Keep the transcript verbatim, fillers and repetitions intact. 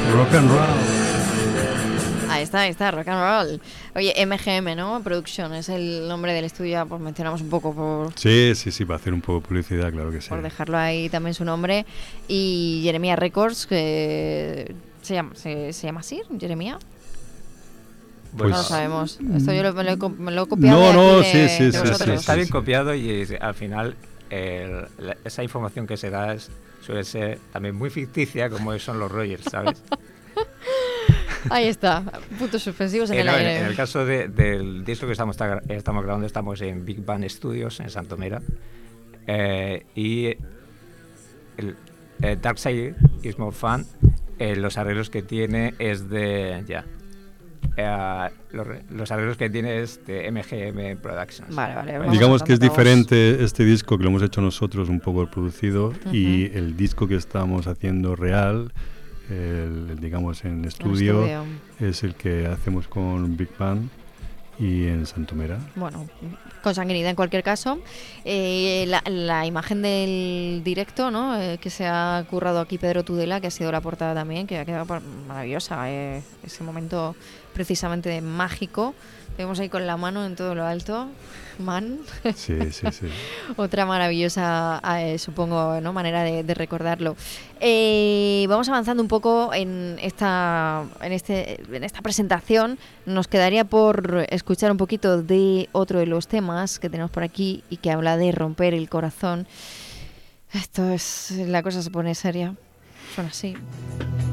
Rock and roll. Ahí está, ahí está, rock and roll. Oye, M G M, ¿no? Production es el nombre del estudio, pues mencionamos un poco por... Sí, sí, sí, para hacer un poco de publicidad, claro que sí. Por dejarlo ahí también su nombre. Y Jeremia Records, que se llama, se, se llama así, Jeremia. Pues, no lo sabemos. Esto yo lo, me, lo he, me lo he copiado. No, de no, aquí sí, de, sí, de sí, vosotros. sí, Está sí, bien sí. copiado y eh, al final el, la, esa información que se da es, suele ser también muy ficticia, como son los Rogers, ¿sabes? Ahí está, puntos suspensivos en Eh, el no, en, aire. en el caso de, del disco que estamos, ta- estamos grabando, estamos en Big Bang Studios, en Santomera. Eh, y el, eh, Dark Side is More Fun, eh, los arreglos que tiene es de... ya eh, los, los arreglos que tiene es de M G M Productions. Vale, vale. vamos Digamos que es contando. diferente este disco que lo hemos hecho nosotros un poco producido Ujú. y el disco que estamos haciendo real, el, el, digamos en estudio, estudio. es el que hacemos con Big Bang y en Santomera. Bueno, con sanguinidad en cualquier caso. Eh, la, la imagen del directo, ¿no? Eh, que se ha currado aquí Pedro Tudela, que ha sido la portada también, que ha quedado par- maravillosa. Eh, ese momento precisamente mágico. Vemos ahí con la mano en todo lo alto. Man. Sí, sí, sí. Otra maravillosa, eh, supongo, ¿no? manera de, de recordarlo. Eh, vamos avanzando un poco en esta, en este, en esta presentación. Nos quedaría por escuchar un poquito de otro de los temas que tenemos por aquí y que habla de romper el corazón. Esto es, la cosa se pone seria. Suena así.